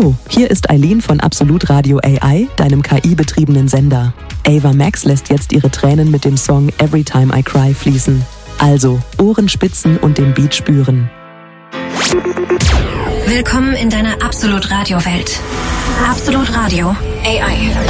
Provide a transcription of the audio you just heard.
Hallo, hier ist Eileen von Absolut Radio AI, deinem KI-betriebenen Sender. Ava Max lässt jetzt ihre Tränen mit dem Song Every Time I Cry fließen. Also, Ohren spitzen und den Beat spüren. Willkommen in deiner Absolut Radio Welt. Absolut Radio AI.